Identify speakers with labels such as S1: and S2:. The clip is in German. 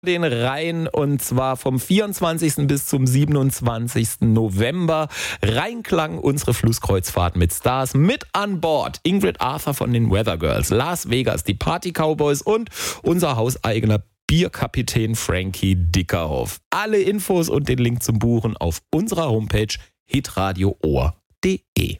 S1: den Rhein und zwar vom 24. bis zum 27. November. Rheinklang, unsere Flusskreuzfahrt mit Stars. Mit an Bord Ingrid Arthur von den Weather Girls, Las Vegas, die Party Cowboys und unser hauseigener Bierkapitän Frankie Dickerhoff. Alle Infos und den Link zum Buchen auf unserer Homepage hitradioohr.de.